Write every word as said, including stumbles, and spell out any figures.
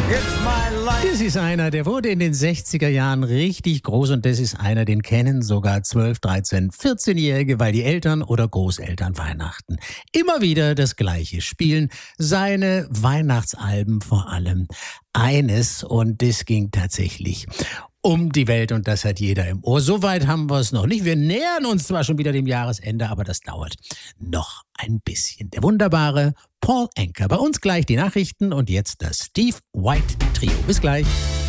Das ist einer, der wurde in den sechziger Jahren richtig groß und das ist einer, den kennen sogar zwölf, dreizehn, vierzehnjährige, weil die Eltern oder Großeltern Weihnachten immer wieder das Gleiche spielen. Seine Weihnachtsalben vor allem. Eines, und das ging tatsächlich um die Welt und das hat jeder im Ohr. Soweit haben wir es noch nicht. Wir nähern uns zwar schon wieder dem Jahresende, aber das dauert noch ein bisschen. Der wunderbare Paul Anka. Bei uns gleich die Nachrichten und jetzt das Steve White Trio. Bis gleich.